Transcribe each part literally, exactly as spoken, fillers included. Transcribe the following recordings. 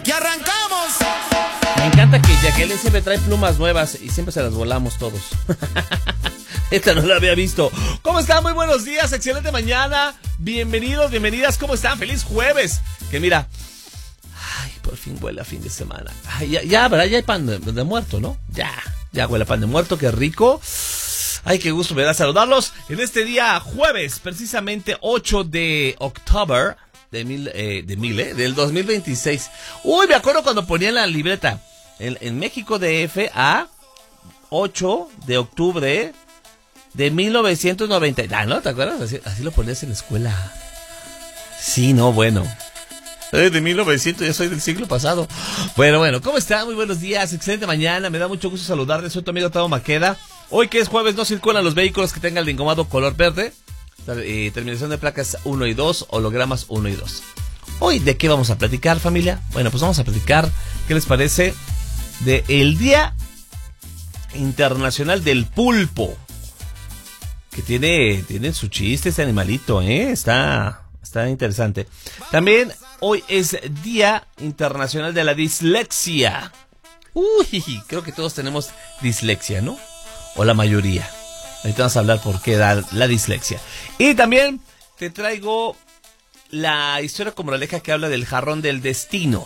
¡Y arrancamos! Me encanta que Jacqueline siempre trae plumas nuevas y siempre se las volamos todos. Esta no la había visto. ¿Cómo están? Muy buenos días, excelente mañana. Bienvenidos, bienvenidas, ¿cómo están? Feliz jueves. Que mira, ay, por fin huele a fin de semana. Ay, ya, ya, ¿verdad? Ya hay pan de, de muerto, ¿no? Ya, ya huele a pan de muerto, qué rico. Ay, qué gusto me da saludarlos en este día jueves, precisamente ocho de octubre de mil, eh, de mil, eh, del dos mil veintiséis. Uy, me acuerdo cuando ponían la libreta en, en México D F a ocho de octubre de mil novecientos noventa. Ah, ¿no? ¿Te acuerdas? Así, así lo ponías en la escuela. Sí, no, bueno. Eh, de mil novecientos, ya soy del siglo pasado. Bueno, bueno, ¿cómo están? Muy buenos días, excelente mañana. Me da mucho gusto saludarles. Soy tu amigo Tavo Maqueda. Hoy que es jueves no circulan los vehículos que tengan el engomado color verde. Eh, terminación de placas uno y dos, hologramas uno y dos. Hoy, ¿de qué vamos a platicar, familia? Bueno, pues vamos a platicar, ¿qué les parece? De el Día Internacional del Pulpo. Que tiene, tiene su chiste este animalito, ¿eh? Está, está interesante. También hoy es Día Internacional de la Dislexia. Uy, creo que todos tenemos dislexia, ¿no? O la mayoría. Ahorita vamos a hablar por qué da la dislexia. Y también te traigo la historia como moraleja que habla del jarrón del destino.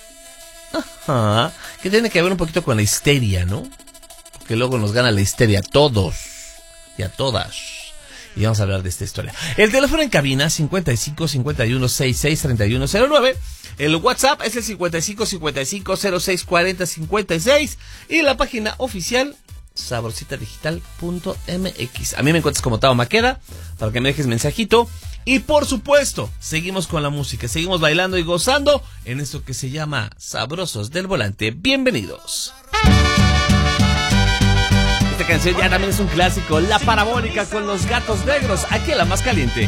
Ajá. Que tiene que ver un poquito con la histeria, ¿no? Porque luego nos gana la histeria a todos y a todas. Y vamos a hablar de esta historia. El teléfono en cabina cincuenta y cinco cincuenta y uno sesenta y seis treinta y uno cero nueve. El WhatsApp es el cincuenta y cinco cincuenta y cinco cero seis cuarenta cincuenta y seis. Y la página oficial sabrosita digital punto m x. A mí me encuentras como Tavo Maqueda para que me dejes mensajito. Y por supuesto, seguimos con la música, seguimos bailando y gozando en esto que se llama Sabrosos del Volante. Bienvenidos. Esta canción ya también es un clásico, La Parabólica con los Gatos Negros, aquí en La Más Caliente.